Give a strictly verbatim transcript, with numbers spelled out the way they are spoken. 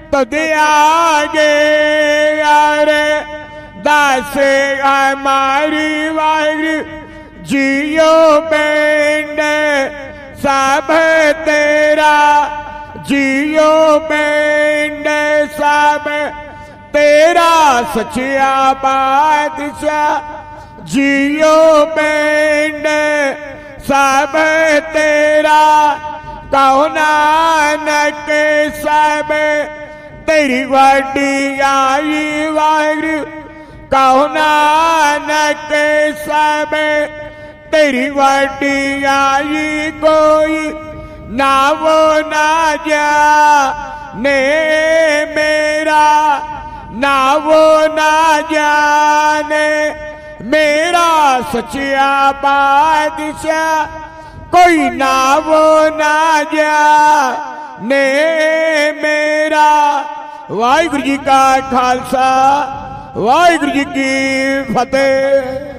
तुद आगे यार दस हमारी वाहिगुरु जियो पिंड सब तेरा जियो पिंड सब तेरा सच्चा बादशाह जियो पिंड सब तेरा कहो नानक सब तेरी वड्डियाई वाहिगुरु कहो नानक सब तेरी वड्डियाई कोई ना वो ना जाने मेरा ना वो ना जाने मेरा सच्चा बादशाह कोई ना वो ना जाने मेरा। वाहिगुरु जी का खालसा वाहिगुरु जी की फतेह।